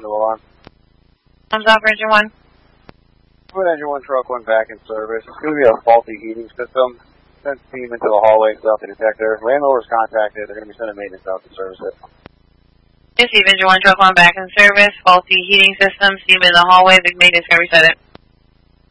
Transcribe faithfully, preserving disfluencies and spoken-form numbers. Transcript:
the alarm. Thumbs up, engine one. Put engine one, truck one back in service. It's going to be a faulty heating system. Send steam into the hallway without the detector. Landlord was contacted. They're going to be sending maintenance out to service it. Receive engine one, truck one back in service. Faulty heating system, steam in the hallway. Big maintenance, going to reset it.